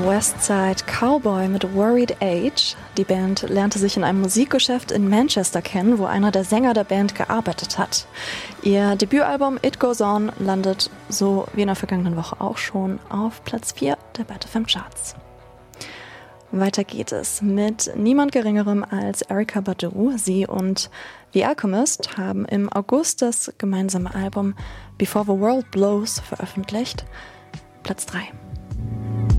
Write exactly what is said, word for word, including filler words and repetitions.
Westside Cowboy mit Worried Age. Die Band lernte sich in einem Musikgeschäft in Manchester kennen, wo einer der Sänger der Band gearbeitet hat. Ihr Debütalbum It Goes On landet, so wie in der vergangenen Woche auch schon, auf Platz vier der Bad F M Charts. Weiter geht es mit niemand Geringerem als Erykah Badu. Sie und The Alchemist haben im August das gemeinsame Album Before the World Blows veröffentlicht. Platz drei.